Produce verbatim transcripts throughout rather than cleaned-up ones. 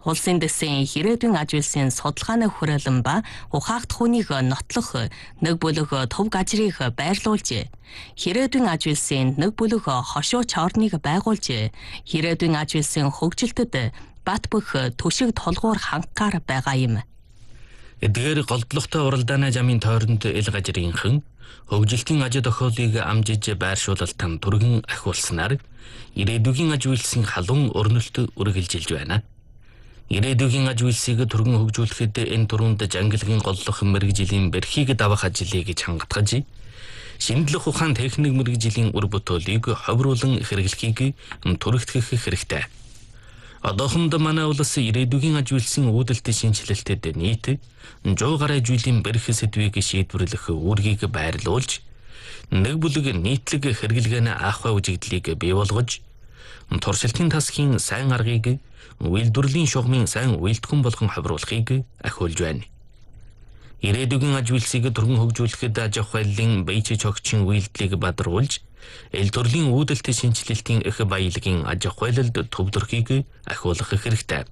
Улсын дэсийн ирээдүйн аж үйлсийн судалгааны хүрээлэн ба ухаахт хүнийг нотлох нэг бүлэг төв гажрыг байрлуулжээ. Ирээдүйн аж үйлсийн нэг бүлэг хошууч орныг байгуулжээ. Ирээдүйн аж үйлсийн хөгжилтөд бат бөх төшиг толгуур хангахаар байгаа юм. Эдгээр голдлогтой уралдааны замын тойронд ил гажрынхан хөгжилтийн аж тохиолыг амжиж байршуулалтан түргэн ахиулснаар ирээдүйн аж үйлсийн халуун өрнөлт үргэлжилж байна. Ирээдүйн аж үйлсийг түргэн хөгжүүлэхэд энэ түрүүнд жангилгын голлох мэргэжлийн бэрхийг давах ажлыг чангатгаж, шинжлэх ухаан техник мэргэжлийн үр бүтээлийг ховруулан хэрэглэхийг түрэгтгэх хэрэгтэй. Одоохонд манай улс ирээдүйн аж үйлсийн үүдэлт шинжилэлтэд нийт жоо гаруй жилийн бэрх сэдвийг шийдвэрлэх үүргийг байрлуулж, нэг бүлэг нийтлэг хэрэглэгээний ахуй үжигдлийг бий болгож, туршилтын тасхийн сайн аргыг үйлдвэрлэлийн шугамын сайн үйлдэхүүн болгон хавруулахыг ахиулж байна. Ирээдүйн аж үйлсийг түргэн хөгжүүлэхэд аж ахуй байллын бие чогчийн үйлдэлийг бадруулж, эл төрлийн үүдэлт шинжилэлтийн их баялагын аж ахуйлалд төвлөрөхийг ахиулах хэрэгтэй.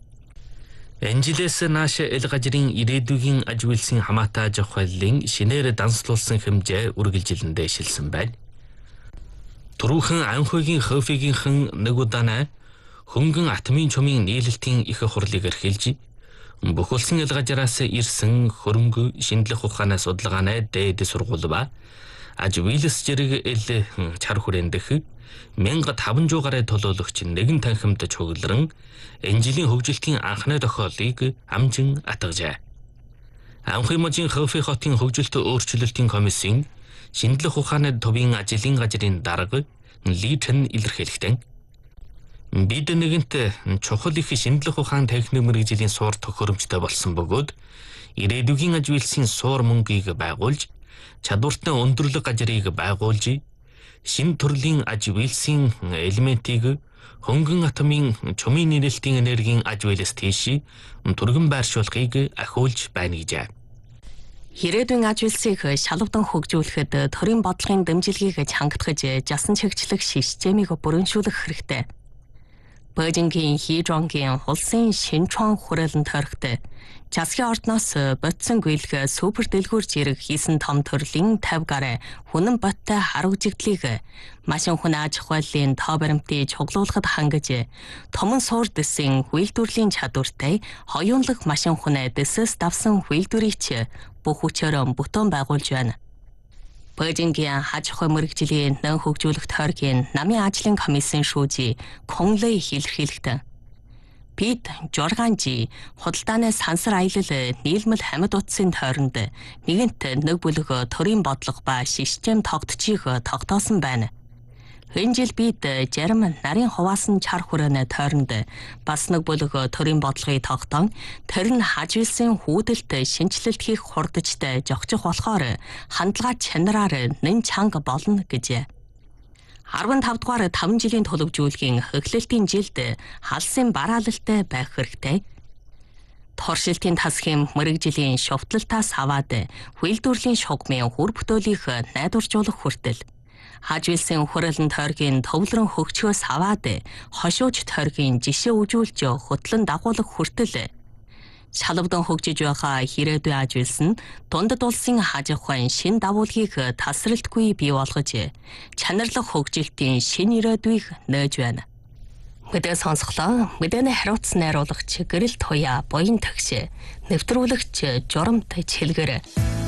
Энэ жилээс нааш ил гажрын ирээдүйн аж үйлсийн хамаатай аж ахуйллын шинээр данслуулсан хэмжээ үргэлжилэндээ шилсэн байна. Түрүүхэн анхойгийн хофигийнхэн нэг удаанаа хөнгөн атомын чумын нийлэлтийн их хурлыг эрхэлж, бүхэлсэн ил гажраас ирсэн хөрөнгө шинжлэх ухааны судалгааны дээд сургууль ба аж үйлс зэрэг ил чар хүрэндэх мянга таван зуун гаруй төлөөлөгч нэгэн танхимд чугларан энэ жилийн хөгжилтийн анхны тохиолыг амжин атгажээ. Анхимажийн Хофи хотын хөгжилт өөрчлөлтийн комиссийн шинжлэх ухааны төвийн ажлын газрын дарга Литэн илэрхийлэхдээ бид нэгэнт чухал их шинжлэх ухаан техник мэргэжлийн суур төхөөрөмжтэй болсон бөгөөд ирээдүйн аж үйлсийн суур мөнгийг байгуулж, чадвартай өндөрлөг гажрыг байгуулж, шинэ төрлийн аж үйлсийн элементийг хөнгөн атомын чумын нийлэлтийн энергийн аж үйлс тийш түргэн байршуулахыг ахиулж байна гэжээ. Ирээдүйн аж үйлсийг шалавдан хөгжүүлэхэд төрийн бодлогын дэмжлэгийг хангатгаж, жасан чигчлэх системийг бүрэншүүлэх хэрэгтэй. Бээжингийн Хижонгийн улсын шинчхон хүрээлэн тойрогт засгийн ордноос ботсон гүйлг супер дэлгүүр зэрэг хийсэн том төрлийн тавь гараа хүнэн боттой хар үжигдлийг машин хүн аж ахуйлын тоо баримтыг чуглуулахад хангаж, томон суур дэсийн үйлдвэрлэлийн чадвартай хоёулах машин хүн дэсээс давсан үйлдвэрийг бүх хүчээр бүтэн байгуулж байна. Бээжингийн аж ахуй мэргэжлийн нэн хөгжүүлэх тойргийн намын ажлын комиссийн шүүжи Конлей илэрхийлэхдээ бид Жорганжи худалдааны сансар аялал нийлмэл хамт утсын тойронд нэгэнт нэг бүлэг төрийн бодлого ба систем тогтчихийг тогтоосон байна. Энэ жил бид зарим нарийн хуваасан чар хүрээний тойронд бас нэг бүлэг төрийн бодлогыг тогтоон, тэр нь аж үйлсийн хүүдэлт шинжилэлт хийх хурдчтай зохицох болохоор хандлага чанараар нэн чанга болно гэжээ. арван тав дугаар таван жилийн төлөвжүүлгийн эхлэлтийн жилд халсын бараалалтай байх хэрэгтэй. Туршилтын тасхийн мэргэжлийн шувталтаас аваад үйлдвэрлэлийн шугамын хүр бүтээлийг найдваржуулах хүртэл аж үйлсийн хүрээлэн тойргийн төвлөрөн хөгжөхөөс аваад хошууч тойргийн жишээ үжүүлж хөтлөн дагуулах хүртэл шалавдан хөгжиж байгаа ирээдүйн аж үйлс нь дундад улсын аж ахуйн шин дагуулгийг тасралтгүй бий болгож, чанарлах хөгжилтийн шин ирээдүйг нээж байна. Мэдээ сонсголоо. Мэдээний хариуц найруулагч Гэрэл Туяа, буян тагш, нэвтрүүлэгч Журамт Чилгэр.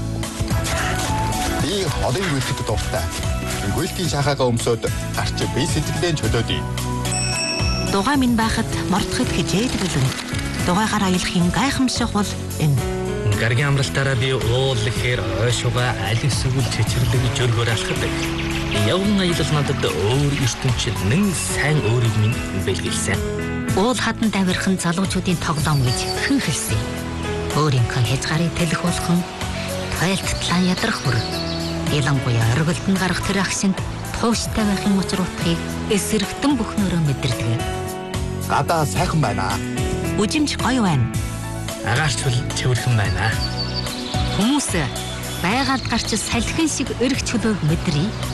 Би холын гүйлтэд дуртай. Гүйлтийн шахаага өмсөд гарч бие сэтгэлдээ чөлөөдөө. Дугаа минь байхад мордоход хичээд билэн. Дугаагаар аялахын гайхамшиг бол энэ. Гаргийн амралтаараа би уул ихээр ойшууга аль эсвэл чичирлэг жөргөөр алхдаг. Явган аялал надад өөр ертөнцид нэн сайн өөрийг минь бэлгэлсэн. Уул хадан давирхан залуучуудын тоглоом гэж хэн хэлсэн. Өөрийнхөө хязгаарыг тэлэх болгон тойлттлан ядрах бүр. Ялангуяа оргилдон гарах тэр агшинд тууштай байхын учир утгыг эсрэгтэн бүхнөөрөө мэдэрдэг. Гадаа сайхан байна. Үжимж гоё байна. Агаарч бол цэвэрхэн байна. Хүмүүс байгаль гарч салхин шиг өрх чөлөөг мэдрий.